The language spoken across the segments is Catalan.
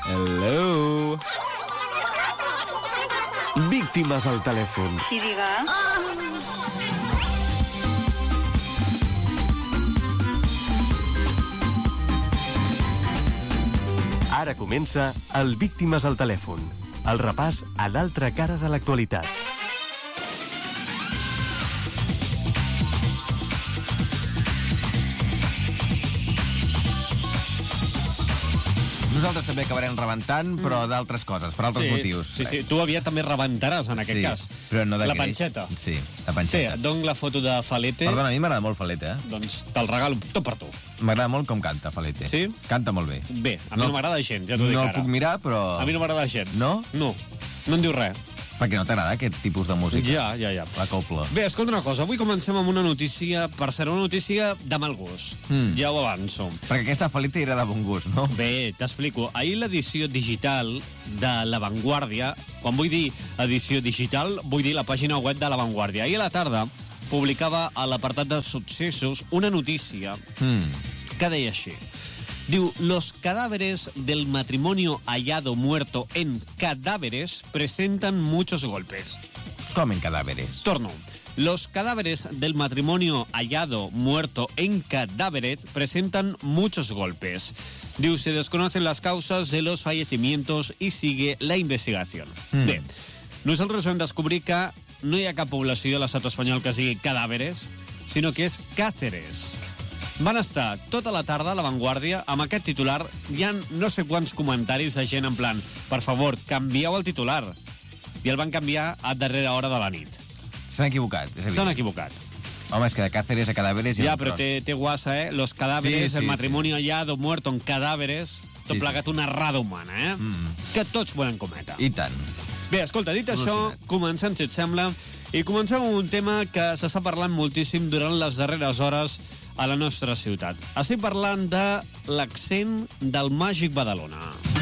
Hello. Víctimes al telèfon. Sí, diga. Ara comença el Víctimes al telèfon. El repàs a l'altra cara de l'actualitat. Nosaltres també acabarem rebentant, però d'altres coses, per altres motius. Sí, tu aviat també rebentaràs, en aquest cas. Però no la d'aquells. panxeta. Sí, la panxeta. Sí, et dono la foto de Falete. Perdona, a mi m'agrada molt Falete, Doncs te'l regalo tot per tu. M'agrada molt com canta Falete. Sí? Canta molt bé. Bé, a mi no m'agrada gens, ja t'ho dic No ara. el puc mirar, però... A mi no m'agrada gens. No? No, no em diu res. Perquè no t'agrada aquest tipus de música? Ja. La copla. Bé, escolta una cosa, avui comencem amb una notícia, per ser una notícia de mal gust. Ja ho avanço. Perquè aquesta Falete era de bon gust, no? Bé, t'explico. Ahir l'edició digital de La Vanguardia, quan vull dir edició digital, vull dir la pàgina web de La Vanguardia. Ahir a la tarda publicava a l'apartat de successos una notícia que deia així. Diu, los cadáveres del matrimonio hallado muerto en cadáveres presentan muchos golpes. Com en cadáveres? Torno. Los cadáveres del matrimonio hallado muerto en cadáveres presentan muchos golpes. Diu, se desconocen las causas de los fallecimientos y sigue la investigación. Bé, nosaltres vam descobrir que no hi ha cap població de l'estat espanyol que sigui cadàveres, sinó que és Càceres. Van estar tota la tarda a La Vanguardia amb aquest titular. Hi ha no sé quants comentaris de gent en plan, per favor, canvieu el titular. I el van canviar a darrera hora de la nit. S'han equivocat, és evident. S'han equivocat. Home, és que de Càceres a cadáveres... Ja, però té guassa, Los cadáveres, Sí, el matrimonio hallado, muerto en cadáveres... Tot Sí, plegat una errada humana, Que tots poden cometre. I tant. Bé, escolta, dit això, comencem, si et sembla, i comencem amb un tema que s'està parlant moltíssim durant les darreres hores a la nostra ciutat. Estic parlant de l'accent del Màgic Badalona.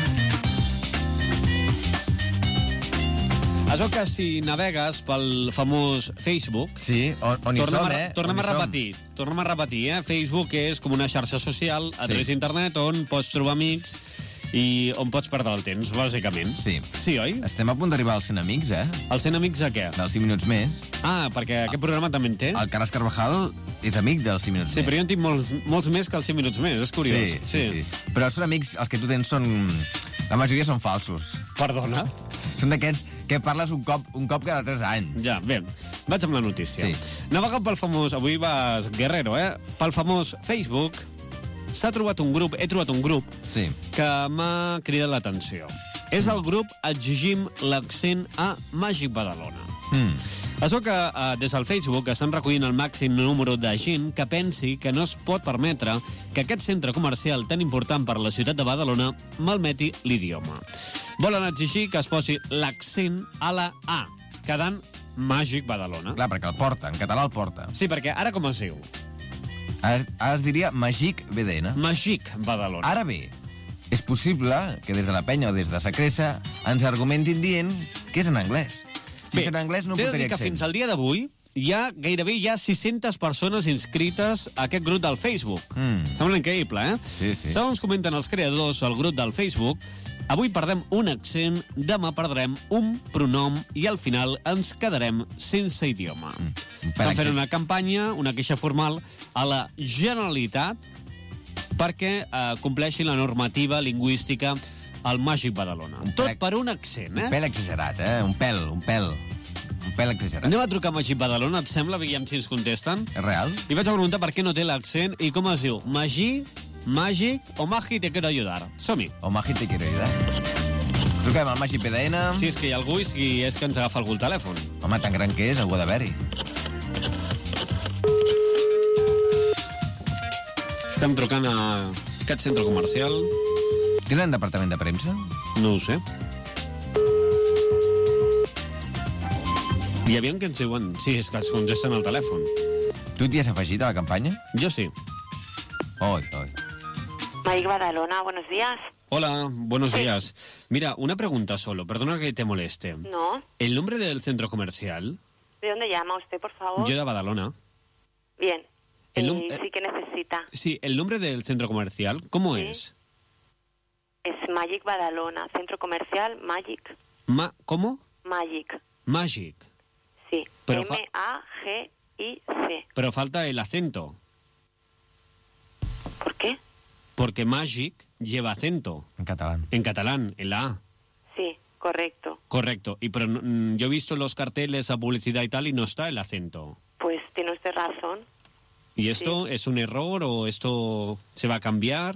Això que si navegues pel famós Facebook... Sí, on hi som, Tornem a repetir, Facebook és com una xarxa social a través d'internet on pots trobar amics i on pots perdre el temps, bàsicament. Sí. Sí, oi? Estem a punt d'arribar als 100 amics, Els 100 amics a què? Dels 5 minuts més. Ah, perquè aquest programa també en té? El Carles Carvajal és amic dels 5 minuts Sí, més. però jo en tinc molts més que els 5 minuts més, és curiós. Sí. Però són amics, els que tu tens són... La majoria són falsos. Perdona? Són d'aquests que parles un cop cada 3 anys. Ja, bé, vaig amb la notícia. Sí. Navegant pel famós... Avui vas guerrero, Pel famós Facebook he trobat un grup Sí. que m'ha cridat l'atenció. És el grup Exigim l'accent a Màgic Badalona. Això que des del Facebook estan recollint el màxim número de gent que pensi que no es pot permetre que aquest centre comercial tan important per la ciutat de Badalona malmeti l'idioma. Volen exigir que es posi l'accent a la A, quedant Màgic Badalona. Clar, perquè el porta, en català el porta. Sí, perquè ara com es diu? Ara es diria Màgic BDN. Màgic Badalona. Ara bé, és possible que des de la penya o des de Sacresa ens argumentin dient que és en anglès. Si és en anglès no t'he de portaria dir que accent. fins al dia d'avui gairebé hi ha 600 persones inscrites a aquest grup del Facebook. Sembla increïble, Sí. Segons comenten els creadors al grup del Facebook, avui perdem un accent, demà perdrem un pronom i al final ens quedarem sense idioma. Estan fent una campanya, una queixa formal a la Generalitat perquè compleixi la normativa lingüística al Màgic Badalona. Tot per un accent, Un pèl exagerat, Un pèl exagerat. Anem a trucar a Màgic Badalona, et sembla? Veiem si ens contesten. És real? I vaig a preguntar per què no té l'accent i com es diu. Màgic o Magi te quiero ayudar. Som-hi. O Magi te quiero ayudar. Truquem al Màgic PDN. Si és que hi ha algú i si és que ens agafa algú el telèfon. Home, tan gran que és, algú ha d'haver-hi. Estem trucant a aquest centre comercial. Tenen departament de premsa? No ho sé. I aviam què ens diuen. Sí, és que es congesten el telèfon. Tu t'hi has afegit a la campanya? Jo sí. Oi. Màgic Badalona, buenos días. Hola, buenos días. Mira, una pregunta solo, perdona que te moleste. No. ¿El nombre del centro comercial? ¿De dónde llama usted, por favor? Yo de Badalona. Bien. El Sí que necesita. Sí, el nombre del centro comercial, ¿cómo Sí. es? Es Magic Badalona, centro comercial Magic. ¿Cómo? Magic, Magic. sí. Pero M-A-G-I-C. Pero falta el acento. ¿Por qué? Porque Magic lleva acento. En catalán. En catalán, en la A. Sí, correcto. Correcto. Pero yo he visto los carteles a publicidad y tal y no está el acento. Pues tiene usted razón. ¿Y esto es un error o esto se va a cambiar?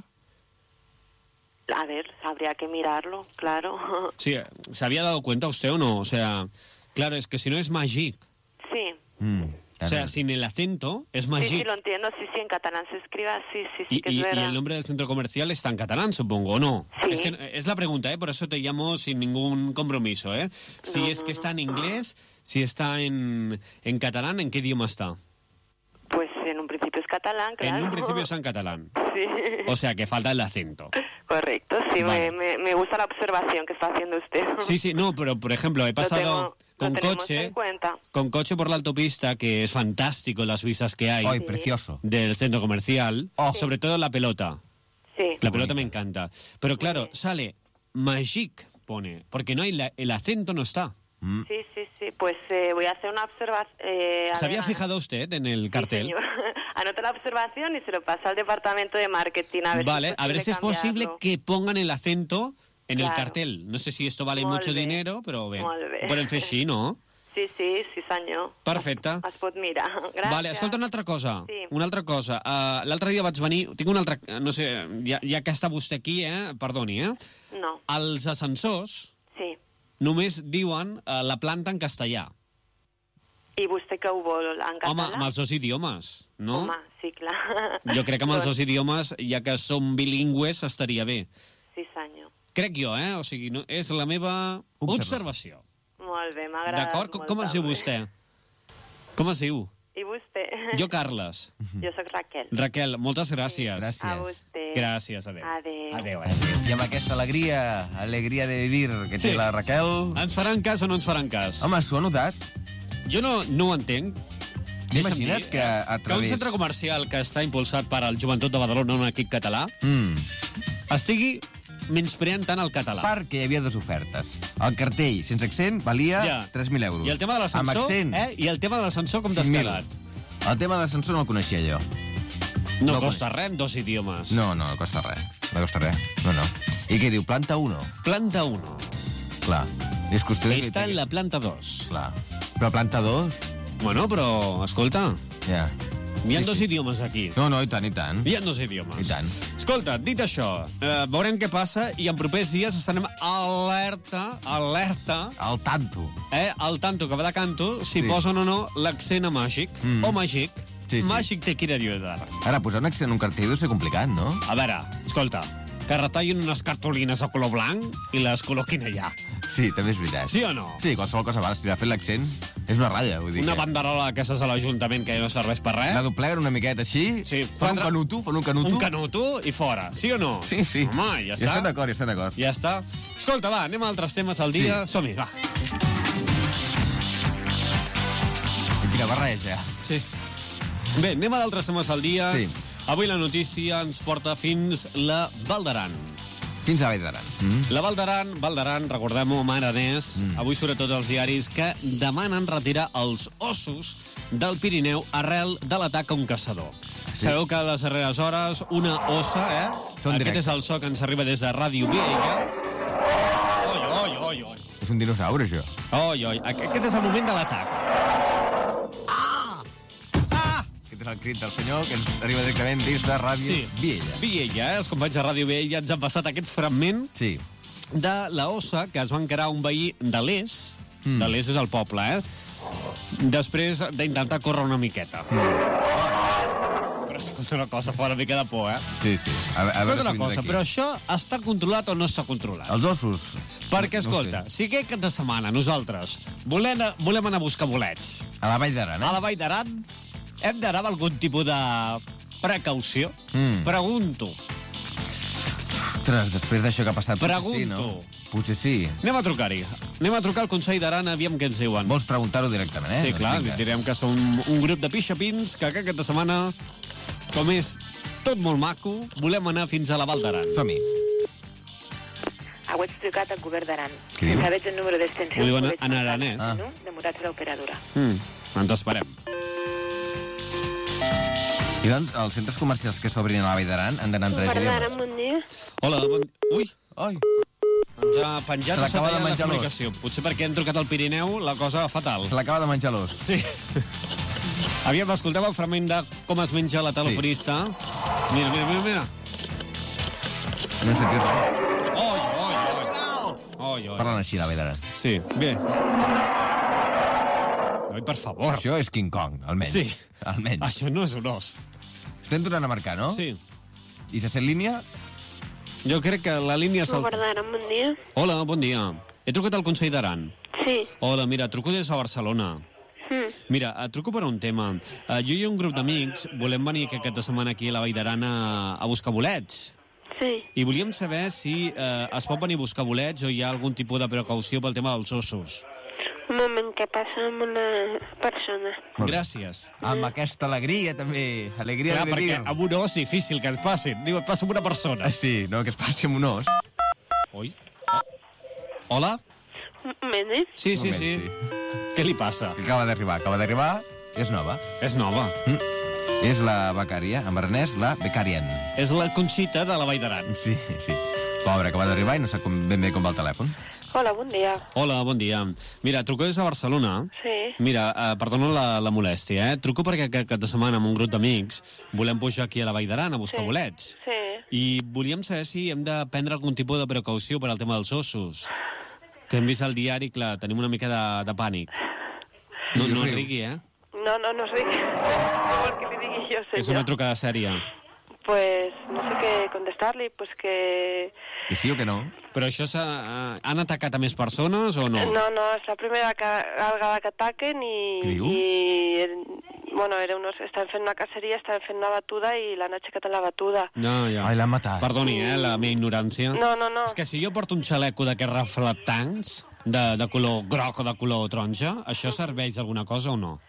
A ver, habría que mirarlo, claro. Sí, ¿se había dado cuenta usted o no? O sea, claro, es que si no es Magic. Sí. O sea, sin el acento es Sí, Magic. sí, lo entiendo. Sí, sí, en catalán se escribe así, sí, Y, que es y verdad. el nombre del centro comercial está en catalán, supongo, ¿o no? Sí. Es que es la pregunta, ¿eh? Por eso te llamo sin ningún compromiso, ¿eh? Si No, es que no, está no. en inglés, si está en catalán, ¿en qué idioma está? Pues en un principio es catalán, claro. En un principio está en catalán. Sí, O sea, que falta el acento. correcto. Sí, Vale. me gusta la observación que está haciendo usted. Sí, sí, no, pero por ejemplo, he pasado lo tenemos coche, en cuenta. con coche por la autopista, que es fantástico las vistas que hay Ay, precioso. del centro comercial, Oh. sobre todo la pelota. Sí. La pelota me encanta. Pero claro, bien. sale Magic, pone, porque no hay el acento no está. Sí, sí, sí. Pues voy a hacer una observación. ¿Se había fijado usted en el cartel? Anota la observación y se lo pasa al departamento de marketing. Vale, a ver si es posible que pongan el acento en el Claro. cartel. No sé si esto vale Molt mucho bé. dinero, però bé. Molt bé. Ho podem fer així, no? Sí, sí, sí, senyor. Perfecte. Es pot mirar. Gràcies. Vale, escolta una altra cosa. Sí. Una altra cosa. L'altre dia vaig venir... Tinc una altra... No sé, ja que està vostè aquí, perdoni, No, Els ascensors sí. només diuen la planta en castellà. I vostè que ho vol en català? Home, amb els dos idiomes, no? Home, sí, clar. Jo crec que amb els Doncs, dos idiomes, ja que som bilingües, estaria bé. Sí, senyor. Crec jo, O sigui, no, és la meva observació. Molt bé, m'ha agradat D'acord? molt. Com es diu també. vostè? Com es diu? I vostè? Jo, Carles. Jo sóc Raquel. Raquel, moltes gràcies. Gràcies. A vostè. Gràcies, adéu. Adéu. Adéu. I amb aquesta alegria de vivir que té Sí. la Raquel... Ens faran cas o no ens faran cas? Home, s'ho ha notat? Jo no ho entenc. Deixa'm T'imagines dir, que a que un través... centre comercial que està impulsat per al Joventut de Badalona, un equip català, estigui menyspreant tant el català. Perquè hi havia dues ofertes. El cartell sense accent valia Ja. 3.000 euros. I el tema de l'ascensor, Amb accent, I el tema de l'ascensor com t'has 5.000. quedat? El tema de l'ascensor no el coneixia jo. No, No costa res, en 2 idiomes. No costa res. No costa res. No. I què diu? Planta 1? Planta 1. Clar. És qüestió de... Està en la planta 2. Clar. Però planta 2? Bueno, però, escolta, Ja. hi ha Sí, dos sí. idiomes aquí. No, i tant, i tant. Hi ha dos idiomes. I tant. Escolta, dit això, veurem què passa i en propers dies estarem alerta, Al tanto. al tanto que va de canto, si Sí. posen o no l'accent a Màgic, o Màgic. Sí, sí. Màgic te quiere ayudar. Ara, posar un accent en un cartell deu ser complicat, no? A veure, escolta, que retallin unes cartolines a color blanc i les col·loquin allà. Sí, també és veritat. Sí o no? Sí, qualsevol cosa val. Si ha fet l'accent, és una ratlla, vull dir Una que... banderola que s'és a l'Ajuntament que ja no serveix per res. La dobleguen una miqueta així, Sí, fan un canuto, Un canuto i fora, sí o no? Sí, sí. Home, ja està. estem d'acord, estem d'acord. Ja està. Escolta, va, anem a altres temes al dia. Sí. Som-hi, va. I quina barreja. Sí. Bé, anem a d'altres temes al dia. Sí. Avui la notícia ens porta fins la Val d'Aran. Fins a Vall d'Aran. La Val d'Aran, recordem-ho, Maranès, avui sobretot els diaris que demanen retirar els ossos del Pirineu arrel de l'atac a un caçador. Sí. Sabeu que a les darreres hores una ossa, Són Aquest directes. és el so que ens arriba des de Ràdio Viella. Oi, oi, oi, oi. És un dinosaure, això. Oi, oi, aquest és el moment de l'atac. Aquest és el crit del senyor que ens arriba directament des de Ràdio Viella. Viella, Els companys de Ràdio Viella ens han passat aquest fragment Sí. de la ossa que es va encarar un veí de l'Es. De l'Es és el poble, després d'intentar córrer una miqueta. Però escolta una cosa, fa una mica de por, Sí, sí. A Escolta veure una si cosa, vindrà aquí. però això està controlat o no està controlat? Els ossos. Perquè, No ho escolta, sé. si aquest cap de setmana nosaltres volem anar a buscar bolets A la Vall d'Aran, a la Vall d'Aran, hem d'anar amb algun tipus de precaució? Pregunto. Ostres, després d'això que ha passat, potser sí, no? Pregunto. Potser sí. Anem a trucar-hi. Anem a trucar al Consell d'Aran, aviam què ens diuen. Vols preguntar-ho directament, Sí, Doncs clar, vinga. direm que som un grup de pixapins que aquesta setmana, com és tot molt maco, volem anar fins a la Val d'Aran. Som-hi. ho he explicat al govern d'Aran. Què diu? Sabeu el número d'extensió? Ho diuen en aranès. No? Demorats a l'operadora. Ens esperem. I doncs, els centres comercials que s'obrin a la Vall d'Aran han d'anar en 3 idiomes. bon dia. Hola, Ui, Ai, ens ha penjat Se a l'acaba de la menjar l'os. comunicació. Potser perquè hem trucat al Pirineu, la cosa va fatal. se l'acaba de menjar l'os. Sí. Aviam, escolteu el fragment de com es menja la telefonista. Mira. No he sentit res. Oi. Parlen així, la Vall d'Aran. Sí, bé. Noi, per favor. Això és King Kong, almenys. Sí. Almenys. Això no és un os. Estem tornant a marcar, no? Sí. I se sent línia? Jo crec que la línia... d'Aran, bon dia. Hola, bon dia. He trucat al Consell d'Aran. Sí. Hola, mira, truco des de Barcelona. Mira, et truco per un tema. Jo i un grup d'amics volem venir aquesta setmana aquí a la Vall d'Aran a buscar bolets. Sí. I volíem saber si es pot venir a buscar bolets o hi ha algun tipus de precaució pel tema dels ossos. Un moment, que passa amb una persona. Molt bé. Gràcies. Amb aquesta alegria, també. Alegria Clar, de vivir. perquè amb un os difícil que ens passin. Diu, et passa amb una persona. Ah, sí, no, que es passi amb un os. Oi? Hola? Un moment, Sí. Un moment, Què li passa? Acaba d'arribar. És nova. És nova. És la becària, en aranès, la becàrien. És la Conxita de la Vall d'Aran. Sí. Pobra, acaba d'arribar i no sap ben bé com va el telèfon. Hola, bon dia. Hola, bon dia. Mira, truco des de Barcelona. Sí. Mira, perdona la molèstia, Truco perquè aquesta setmana amb un grup d'amics volem pujar aquí a la Vall d'Aran a buscar bolets. Sí. I volíem saber si hem de prendre algun tipus de precaució per al tema dels ossos. Que hem vist al diari, clar, tenim una mica de pànic. No et rigui, No sé què. No vol que li digui jo, senyor. És una trucada sèria. Pues no sé què contestar-li, pues que... Que sí o que no? Però això han atacat a més persones o no? No, és la primera vegada que ataquen i... Què diu? Bueno, estaven fent una caceria, estaven fent una batuda i l'han aixecat en la batuda. No, ja. Ai, l'han matat. Perdoni, la meva ignorància. No. És que si jo porto un xaleco d'aquests reflectants, de color groc o de color taronja, això serveix d'alguna cosa o no?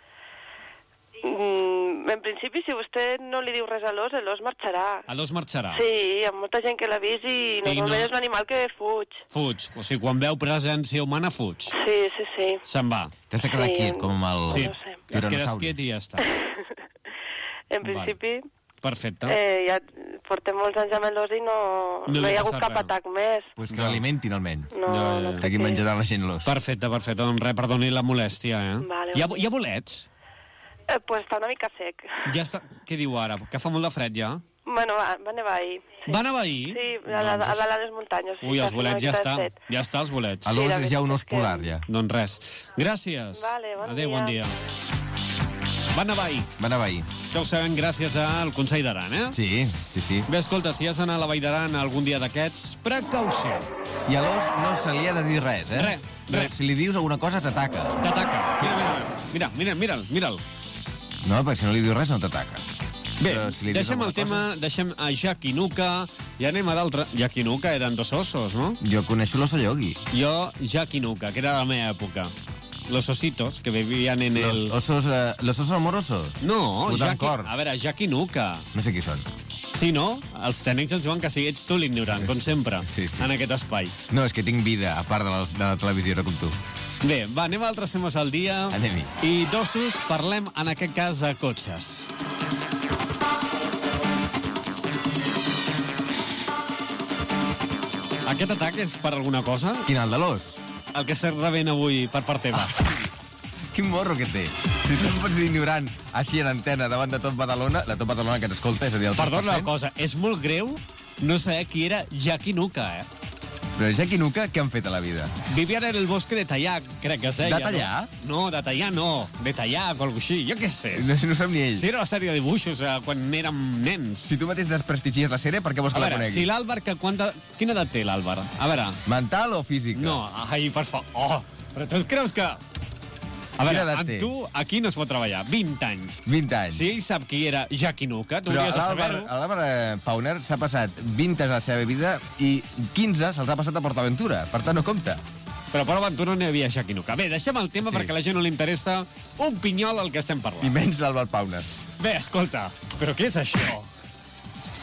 En principi, si vostè no li diu res a l'os marxarà. L'os marxarà? Sí, hi ha molta gent que l'ha vist i normalment és un animal que fuig. Fuig, o sigui, quan veu presència humana, fuig. Sí. Se'n va. T'has de quedar quiet, com amb el Sí, no sé. et quedes tiranosaure. quiet i ja està. En principi, Perfecte. ja portem molts anys amb l'os i no No li hi ha ha hagut passat cap res. atac més. Pues que l'alimentin, almenys. No, Ja. no D'aquí menjarà la gent l'os. Perfecte. Doncs res, perdoni la molèstia, Vale, Hi ha bon dia. bolets? Pues està una mica sec. Ja està. Què diu ara? Que fa molt de fred, ja? Bueno, va nevar ahir. Sí. Va nevar ahir? Sí, a dalt de les muntanyes. Ui, els bolets ja està. Set. Ja està, els bolets. L'os la és ja un os veritat és que- polar, ja. Doncs res. Gràcies. Vale, bon Adéu, dia. bon dia. Va nevar ahir. Va anar a veí. Ja ho sabem gràcies al Consell d'Aran, Sí. Bé, escolta, si has d'anar a la Vall d'Aran algun dia d'aquests, precaució. I a l'os no se li ha de dir res, Res. Si li dius alguna cosa, t'ataca. T'ataca. Mira'l. No, perquè si no li dius res, no t'ataca. Bé, Però si li dius deixem el alguna tema, deixem a Jack i Nuka i anem a d'altre. Jack i Nuka eren dos ossos, no? Jo coneixo l'oso Yogi. Jo, Jack i Nuka, que era de la meva època. Los ositos que vivían en el... Los osos amorosos. No, Botancor. a veure, Jack i Nuka. No sé qui són. Sí, no? Els tècnics ens diuen que sí, ets tu l'ignorant, com sempre, Sí. en aquest espai. No, és que tinc vida, a part de la televisió, no com tu. Bé, va, anem a altres temes al dia. Anem-hi. I d'ossos parlem, en aquest cas, de cotxes. Aquest atac és per alguna cosa? Quin, el de l'os? El que s'ha rebent avui per part teva. Quin morro que té. Si tu em pots dir ignorant així en antena davant de tot Badalona, la tot Badalona que t'escolta, és a dir, el 3%. Perdona una cosa, és molt greu no saber qui era Jack i Nuka, Però Jack i Nuka, què han fet a la vida? Vivían en el bosque de Tallac, crec que es deia. De Tallar? No, de Tallar no. De Tallac o alguna així, jo què sé. No sap ni ell. Si era una sèrie de dibuixos quan érem nens. Si tu mateix desprestigies la sèrie, per què vols A que la veure, conegui? si l'Àlvar, quina edat té l'Àlvar? A veure, Mental o física? no, ai, per favor. Oh, però tu creus que... A veure, Quina edat amb té? tu aquí no es pot treballar. 20 anys. 20 anys. Si ell sap qui era Jack i Nuka, tu Però hauries de saber-ho. l'Àlvar Pauner s'ha passat 20 anys de la seva vida i 15 se'ls ha passat a PortAventura. Per tant, no compta. Però per aventura no hi havia Jack i Nuka. Bé, deixem el tema Sí. perquè a la gent no li interessa un pinyol el que estem I parlant. menys l'Àlvar Pauner. Bé, escolta, però què és això?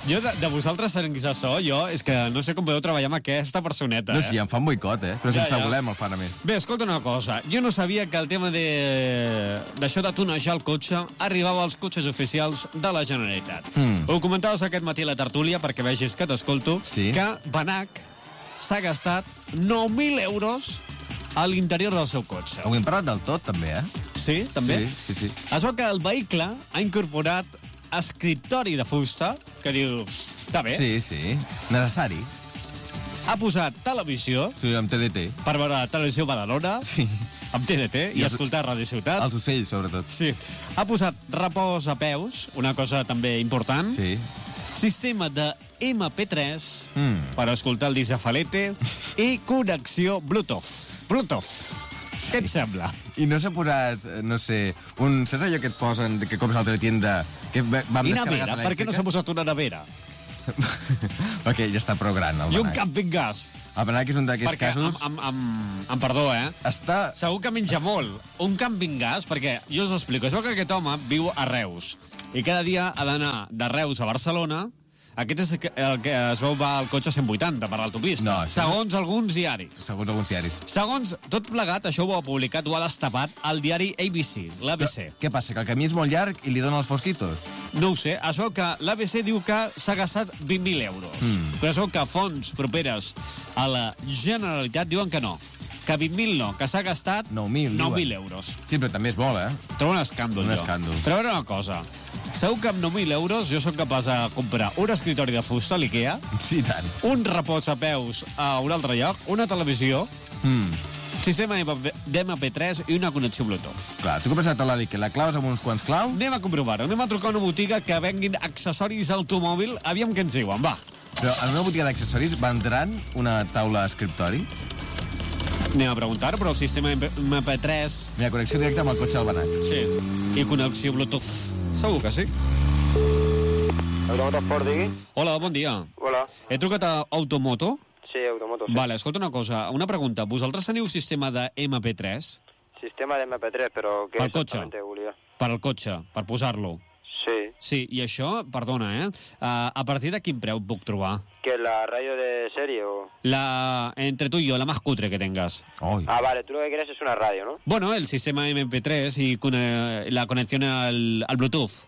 Jo de vosaltres, serengis de so, és que no sé com podeu treballar amb aquesta personeta, No, sí, em fan boicot, però sense voler me'l fan a mi. Bé, escolta una cosa. Jo no sabia que el tema d'això de tunejar el cotxe arribava als cotxes oficials de la Generalitat. Ho comentaves aquest matí a la tertúlia, perquè vegis que t'escolto, que Banac s'ha gastat 9.000 euros a l'interior del seu cotxe. Ho hem parlat del tot, també, Sí, també? Sí. Es veu que el vehicle ha incorporat escriptori de fusta, que dius, està bé. Sí, necessari. Ha posat televisió. Sí, amb TDT. Per veure Televisió Badalona. Sí. Amb TDT i escoltar Ràdio Ciutat. Els ocells, sobretot. Sí. Ha posat repòs a peus, una cosa també important. Sí. Sistema de MP3 per escoltar el Disafalete i connexió Bluetooth. Què et sembla? I no s'ha posat, no sé, saps allò que et posen, que compres a la teletienda, que vam I descarregar nevera? Per què no s'ha posat una nevera? Perquè ja està prou gran, el I un Banac. camping gas. El Banac és un d'aquests casos... Amb perdó, Està... Segur que menja molt. Un camping gas, perquè jo us ho explico. Es veu que aquest home viu a Reus i cada dia ha d'anar de Reus a Barcelona. Aquest és el que es veu va al cotxe a 180 per l'autopista. No, segons alguns diaris. Segons alguns diaris. Segons tot plegat, això ho ha publicat, ho ha destapat el diari ABC, l'ABC. Què passa, que el camí és molt llarg i li dona els fosquitos? No ho sé. Es veu que l'ABC diu que s'ha gastat 20.000 euros. Però es veu que fonts properes a la Generalitat diuen que no. Que 20.000 no, que s'ha gastat 9.000 euros. Sí, però també és molt, Trobo un escàndol, Un escàndol. Però a veure una cosa. Segur que amb 9.000 euros jo sóc capaç de comprar un escritori de fusta a l'IKEA, Sí, tant. un repòs a peus a un altre lloc, una televisió, sistema d'MP3 i una connexió Bluetooth. Clar, tu compres la taula que la claves amb uns quants claus... Anem a comprovar-ho. Anem a trucar a una botiga que venguin accessoris automòbil. Aviam què ens diuen, va. Però en una botiga d'accessoris vendran una taula escriptori? Anem a preguntar, però el sistema MP3... Mira, connexió directa amb el cotxe del Banac. Sí, i connexió Bluetooth. Segur que sí. Automotosport, digui? Hola, bon dia. Hola. He trucat a Automoto? Sí, Automoto, sí. Vale, escolta una cosa, una pregunta. Vosaltres teniu sistema de MP3 Sistema de MP3, però què Pel cotxe. exactament volia? per al cotxe, per posar-lo? Sí. Sí, i això, perdona, a partir de quin preu puc trobar? ¿Que la radio de serie o...? Entre tú y yo, la más cutre que tengas. Oi. Ah, vale, tú lo que quieres es una radio, ¿no? Bueno, el sistema MP3 y la conexión al Bluetooth.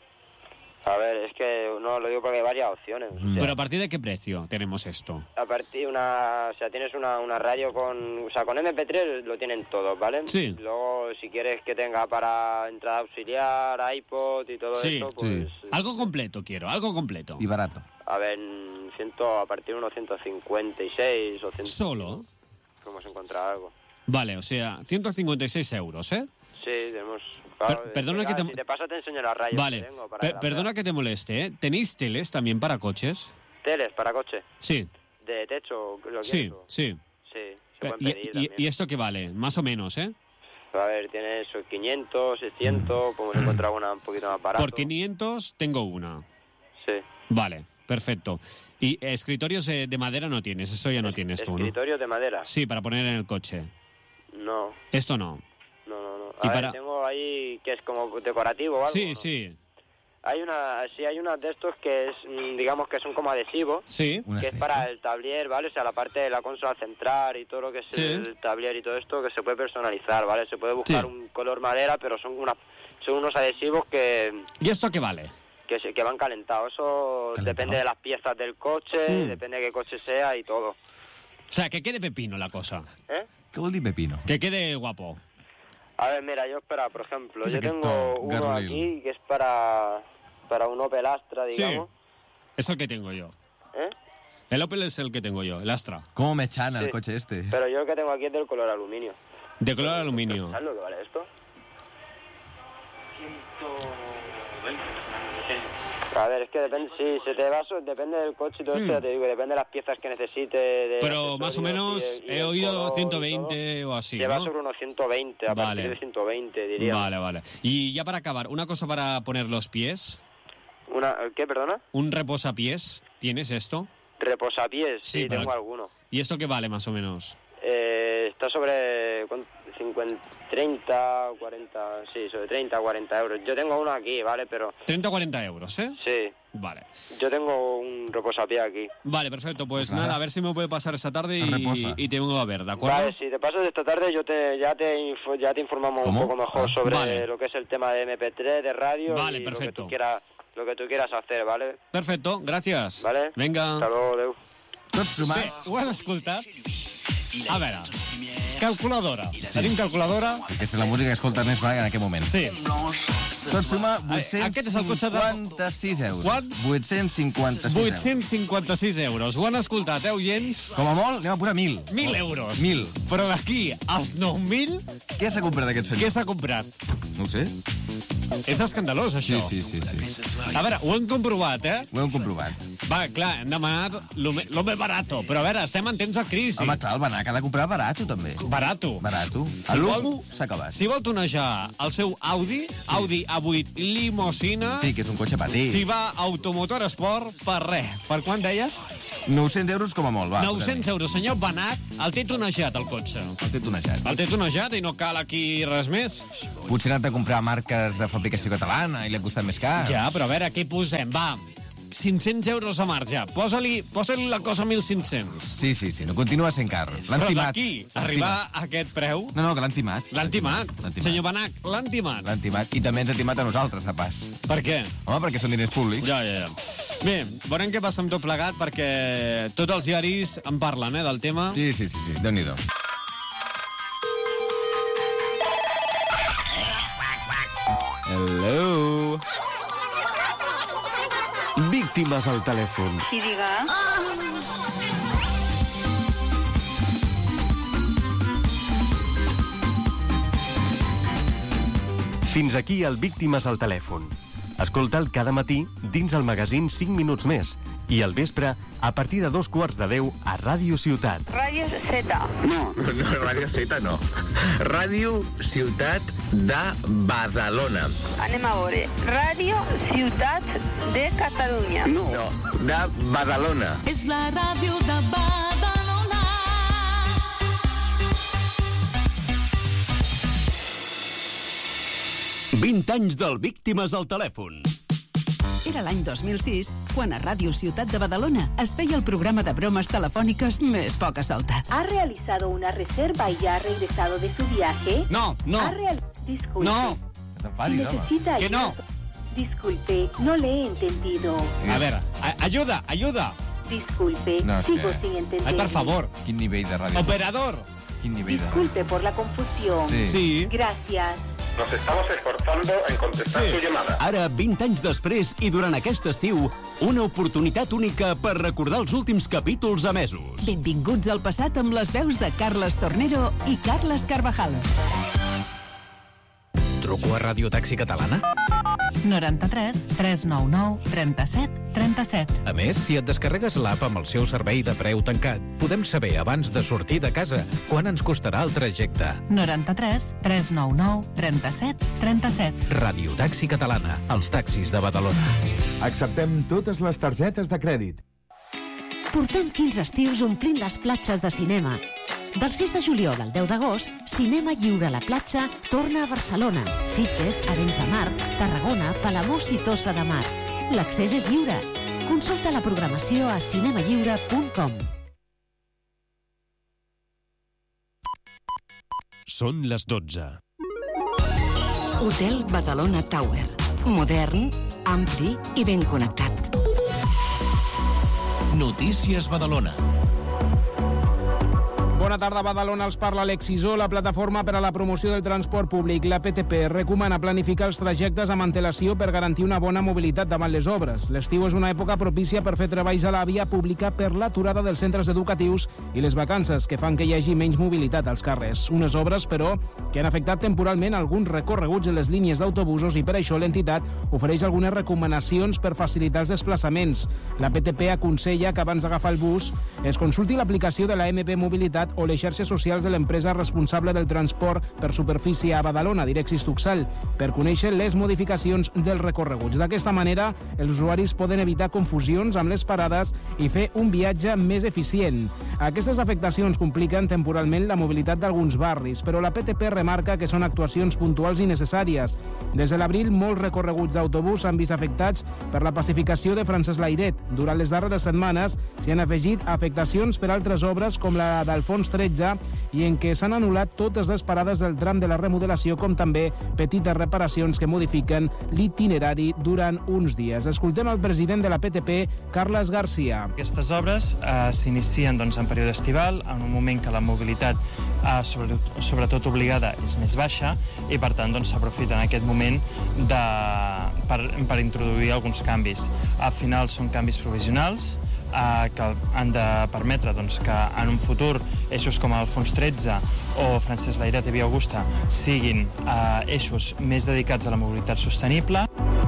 A ver, es que no lo digo porque hay varias opciones. O sea, Pero ¿a partir de qué precio tenemos esto? a partir o sea, tienes una radio con, o sea, con MP3 lo tienen todos, ¿vale? Sí. Luego, si quieres que tenga para entrada auxiliar, iPod y todo Sí, eso, pues... Algo completo quiero, algo completo. I barato. A ver, a partir de unos 156 o 100... ¿Solo? Podemos encontrar algo. Vale, o sea, 156 euros, ¿eh? Sí, tenemos... perdona que te... Si te pasa te enseño las rayas Vale, que tengo para perdona que te moleste, ¿eh? ¿Tenéis teles también para coches? Teles para coche. Sí, De techo, ¿lo sí, quieres? sí. Sí, se pueden pedir también. ¿Y esto qué vale? Más o menos, ¿eh? A ver, tienes 500, 600, podemos encontrar una un poquito más barato. Por 500 tengo una. Sí. Vale, perfecto. ¿Y escritorios de madera no tienes? Eso ya no tienes tú, ¿no? ¿Escritorio de madera? Sí, para poner en el coche. No, Esto no. no. ¿Y A ver, para- tengo ahí que es como decorativo o algo. Sí, ¿no? sí. Hay una de estos que es, digamos que son como adhesivos. Sí. Una Que es cesta. para el tablier, ¿vale? O sea, la parte de la consola central y todo lo que es Sí. el tablier y todo esto que se puede personalizar, ¿vale? Se puede buscar Sí. un color madera, pero son unos adhesivos que ¿Y esto qué vale? que van calentados. Eso ¿Calentado? depende de las piezas del coche, depende de qué coche sea y todo. O sea, que quede pepino la cosa. ¿Eh? Què vol dir pepino? Que quede guapo. A ver, mira, yo por ejemplo, ¿Qué es yo aquest tengo to uno garrulil? aquí que es para un Opel Astra, digamos. Es el que tengo yo. ¿Eh? El Opel es el que tengo yo, el Astra. ¿Cómo me echan el Sí. coche este? Pero yo el que tengo aquí es del color aluminio. De color aluminio. ¿Sabes lo que vale esto? A ver, es que depende, si se te va, depende del coche y todo esto, ya te digo, depende de las piezas que necesite. De Pero más o menos he oído 120 o así, Lleva ¿no? sobre unos 120, a Vale. partir de 120, diría. Vale. Y ya para acabar, una cosa para poner los pies. ¿Qué, perdona? ¿Un reposapiés? ¿Tienes esto? Reposapiés, Sí, sí, pero- tengo alguno. ¿Y esto qué vale más o menos? Está sobre 30, 40, sí, sobre 30 o 40 euros. Yo tengo uno aquí, ¿vale? Pero... 30 o 40 euros, ¿eh? Sí. Vale. Yo tengo un reposapié aquí. Vale, perfecto. Pues nada, a ver si me puede pasar esta tarde y te vengo a ver, ¿de acuerdo? Vale, si te pasas esta tarde ya te informamos un poco mejor sobre lo que es el tema de MP3, de radio. Vale, y perfecto. Lo que tú quieras hacer, ¿vale? Perfecto, gràcies. Vale. Vinga. Hasta luego, adeu. Tot sumat. Bé, ho has escoltat? A veure, calculadora. Tenim calculadora? Aquesta és la música que escolta més en aquest moment. Sí. Tot suma Aquest és el cotxe de... 856 euros. Quant? 856 euros. 856 euros. Ho han escoltat, oients? Com a molt, anem a posar 1.000. 1.000 euros. 1.000. Però d'aquí als 9.000, Què s'ha comprat aquest senyor? què s'ha comprat? No ho sé. És escandalós, això. Sí. A veure, ho hem comprovat, eh? Ho hem comprovat. Va, clar, hem demanat lo més barato. Però a veure, estem en temps de crisi. Home, clar, el Banac ha de comprar barato, també. Barato. Barato. Si El vol- lujo s'ha acabat. Si vol tonejar el seu Audi A8 Limousine, Sí, que és un cotxe petit. si va a Automotor Sport, per res. Per quant deies? 900 euros com a molt, va. 900 euros, senyor Banac, el té tonejat, el cotxe. El té tonejat. El té tonejat i no cal aquí res més. Potser ha anat a comprar marques de fabricació catalana i li ha costat més car. Ja, però a veure, què posem? Va, 500 euros a marge. Posa-li la cosa a 1.500. Sí, no continua sent car. L'han Però timat. d'aquí, arribar a aquest preu... No, que l'han timat. L'han timat. L'han timat. Senyor Banac, l'han timat. L'han timat. I també ens ha timat a nosaltres, de pas. Per què? Home, perquè són diners públics. Ja. Bé, veurem què passa amb tot plegat, perquè tots els diaris en parlen, del tema. Sí. Déu-n'hi-do. Hello. Víctimes al telèfon. Sí, diga. Fins aquí el Víctimes al telèfon. Escolta'l cada matí dins el magazín 5 minuts més i al vespre a partir de 2:15 a Ràdio Ciutat. Radio Z. No, Ràdio Z no. Ràdio Ciutat de Badalona. Anem a veure. Radio Ciutat de Catalunya. No, de Badalona. És la ràdio de Badalona. «20 anys del Víctimes al telèfon». Era l'any 2006, quan a Ràdio Ciutat de Badalona es feia el programa de bromes telefòniques més poca solta. ¿Ha realizado una reserva y ya ha regresado de su viaje? No. Disculpe. No. Si necesita Que no. Disculpe, no le he entendido. A veure, ajuda. Disculpe, No, és sigo que- sin entender. Ai, per favor. Quin nivell de ràdio. Operador. Quin nivell de ràdio. Disculpe por la confusión. Sí. Gracias. Nos estamos esforzando en contestar su llamada. Ara, 20 anys després i durant aquest estiu, una oportunitat única per recordar els últims capítols emesos. Benvinguts al passat amb les veus de Carles Tornero i Carles Carvajal. Truco a Ràdio Taxi Catalana? 93 399 37 37. A més, si et descarregues l'app amb el seu servei de preu tancat, podem saber abans de sortir de casa quan ens costarà el trajecte. 93 399 37 37. Ràdio Taxi Catalana, els taxis de Badalona. Acceptem totes les targetes de crèdit. Portem 15 estius omplint les platges de cinema. Del 6 de juliol al 10 d'agost, Cinema Lliure a la platja torna a Barcelona, Sitges, Arenys de Mar, Tarragona, Palamós i Tossa de Mar. L'accés és lliure. Consulta la programació a cinemalliure.com. Són les 12. Hotel Badalona Tower. Modern, ampli i ben connectat. Notícies Badalona. Bona tarda, Badalona. Els parla Alexisó, la plataforma per a la promoció del transport públic. La PTP recomana planificar els trajectes amb antelació per garantir una bona mobilitat davant les obres. L'estiu és una època propícia per fer treballs a la via pública per l'aturada dels centres educatius i les vacances, que fan que hi hagi menys mobilitat als carrers. Unes obres, però, que han afectat temporalment alguns recorreguts en les línies d'autobusos i per això l'entitat ofereix algunes recomanacions per facilitar els desplaçaments. La PTP aconsella que abans d'agafar el bus es consulti l'aplicació de la MP Mobilitat o les xarxes socials de l'empresa responsable del transport per superfície a Badalona, Direxis Tuxal, per conèixer les modificacions dels recorreguts. D'aquesta manera, els usuaris poden evitar confusions amb les parades i fer un viatge més eficient. Aquestes afectacions compliquen temporalment la mobilitat d'alguns barris, però la PTP remarca que són actuacions puntuals i necessàries. Des de l'abril, molts recorreguts d'autobús s'han vist afectats per la pacificació de Francesc Layret. Durant les darreres setmanes s'hi han afegit afectacions per altres obres com la d'Alfons XIII i en què s'han anul·lat totes les parades del tram de la remodelació, com també petites reparacions que modifiquen l'itinerari durant uns dies. Escoltem el president de la PTP, Carles Garcia. Aquestes obres s'inicien en període estival, en un moment que la mobilitat, sobretot obligada, és més baixa i, per tant, s'aprofita en aquest moment per introduir alguns canvis. Al final són canvis provisionals que han de permetre que en un futur eixos com Alfons XIII o Francesc Layret i Via Augusta siguin eixos més dedicats a la mobilitat sostenible.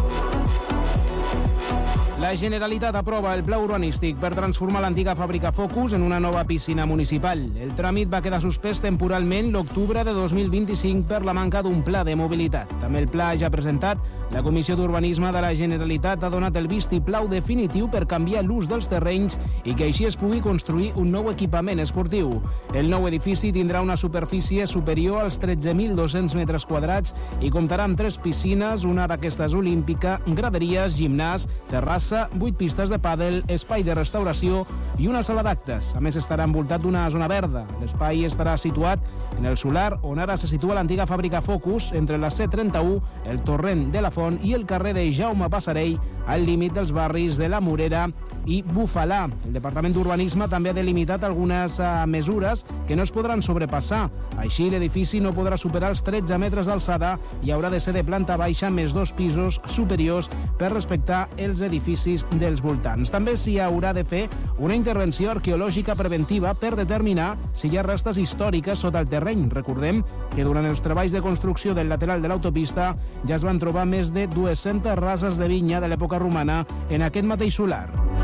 La Generalitat aprova el pla urbanístic per transformar l'antiga fàbrica Focus en una nova piscina municipal. El tràmit va quedar suspès temporalment l'octubre de 2025 per la manca d'un pla de mobilitat. També el pla ja presentat, la Comissió d'Urbanisme de la Generalitat ha donat el vistiplau definitiu per canviar l'ús dels terrenys i que així es pugui construir un nou equipament esportiu. El nou edifici tindrà una superfície superior als 13.200 metres quadrats i comptarà amb 3 piscines, una d'aquestes olímpica, graderies, gimnàs, terrassa, 8 pistes de pàdel, espai de restauració i una sala d'actes. A més, estarà envoltat d'una zona verda. L'espai estarà situat en el solar on ara se situa l'antiga fàbrica Focus, entre la C31, el torrent de la Font i el carrer de Jaume Passarell, al límit dels barris de la Morera i Bufalà. El Departament d'Urbanisme també ha delimitat algunes mesures que no es podran sobrepassar. Així, l'edifici no podrà superar els 13 metres d'alçada i haurà de ser de planta baixa més 2 pisos superiors per respectar els edificis dels voltants. També s'hi haurà de fer una intervenció arqueològica preventiva per determinar si hi ha restes històriques sota el terreny. Recordem que durant els treballs de construcció del lateral de l'autopista ja es van trobar més de 200 rases de vinya de l'època romana en aquest mateix solar.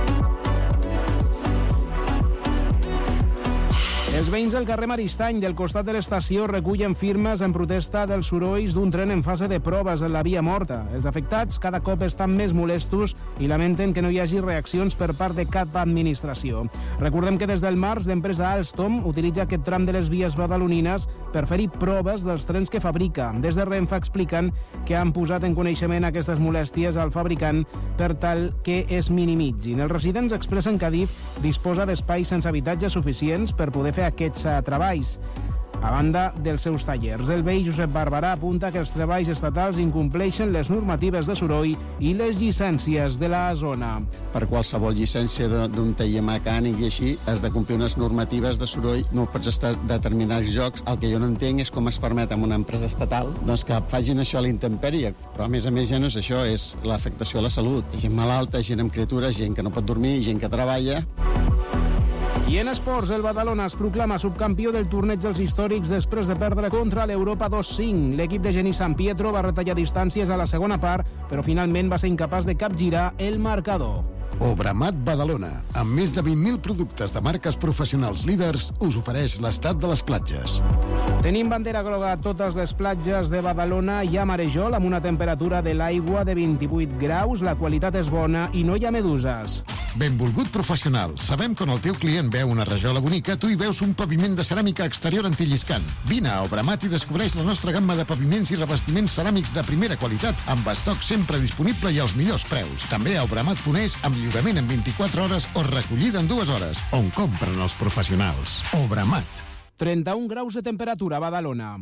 Els veïns del carrer Maristany, del costat de l'estació, recullen firmes en protesta dels sorolls d'un tren en fase de proves en la via morta. Els afectats cada cop estan més molestos i lamenten que no hi hagi reaccions per part de cap administració. Recordem que des del març l'empresa Alstom utilitza aquest tram de les vies badalonines per fer-hi proves dels trens que fabrica. Des de Renfe expliquen que han posat en coneixement aquestes molèsties al fabricant per tal que es minimitzin. Els residents expressen que Adif disposa d'espais sense habitatges suficients per poder fer aquests treballs, a banda dels seus tallers. El veí Josep Barberà apunta que els treballs estatals incompleixen les normatives de soroll i les llicències de la zona. Per qualsevol llicència d'un taller mecànic i així, has de complir unes normatives de soroll, no pots estar a determinats llocs. El que jo no entenc és com es permet amb una empresa estatal que facin això a l'intempèrie, però a més ja no és això, és l'afectació a la salut. Gent malalta, gent amb criatures, gent que no pot dormir, gent que treballa. I en esports, el Badalona es proclama subcampió del torneig dels històrics després de perdre contra l'Europa 2-5. L'equip de Genís San Pietro va retallar distàncies a la segona part, però finalment va ser incapaç de capgirar el marcador. Obramat Badalona, amb més de 20.000 productes de marques professionals líders, us ofereix l'estat de les platges. Tenim bandera groga a totes les platges de Badalona i a Marejol, amb una temperatura de l'aigua de 28 graus, la qualitat és bona i no hi ha meduses. Benvolgut professional, sabem que quan el teu client veu una rajola bonica, tu hi veus un paviment de ceràmica exterior antilliscant. Vine a Obramat i descobreix la nostra gamma de paviments i revestiments ceràmics de primera qualitat, amb estoc sempre disponible i als millors preus. També a Obramat.es, amb lliurament en 24 hores o recollida en 2 hores, on compren els professionals. Obramat. 31 graus de temperatura a Badalona.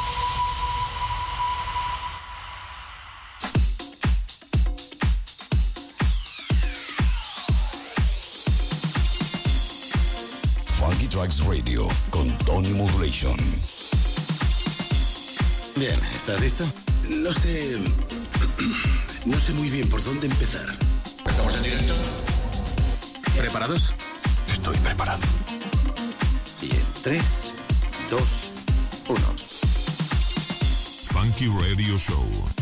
Funky Tracks Radio con Tony Modulation. Bien, ¿estás listo? No sé muy bien por dónde empezar. ¿Estamos en directo? ¿Preparados? Estoy preparado. Bien, 3, 2, 1. Funky Radio Show.